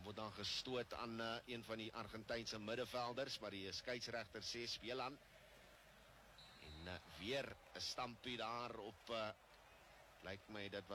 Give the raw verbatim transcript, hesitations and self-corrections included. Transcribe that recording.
word dan gestoot aan uh, een van die Argentynse middenvelders, maar die skeieregter sê speel aan. En uh, weer 'n stampie daar op, uh, lyk my dit was